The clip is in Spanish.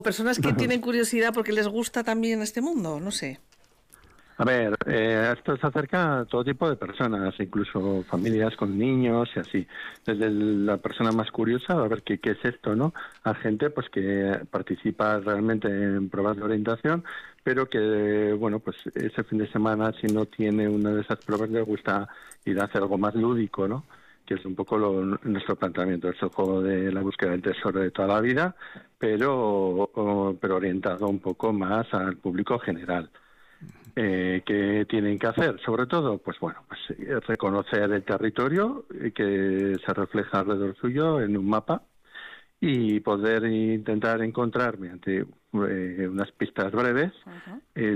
Personas que tienen curiosidad porque les gusta también este mundo, no sé. A ver, esto se acerca a todo tipo de personas, incluso familias con niños y así. Desde la persona más curiosa, a ver qué es esto, ¿no? A gente pues que participa realmente en pruebas de orientación, pero que, bueno, pues ese fin de semana, si no tiene una de esas pruebas, le gusta ir a hacer algo más lúdico, ¿no? Que es un poco nuestro planteamiento. Es el juego de la búsqueda del tesoro de toda la vida, pero orientado un poco más al público general. ¿Qué tienen que hacer? Sobre todo, pues bueno, pues reconocer el territorio que se refleja alrededor suyo en un mapa y poder intentar encontrar mediante unas pistas breves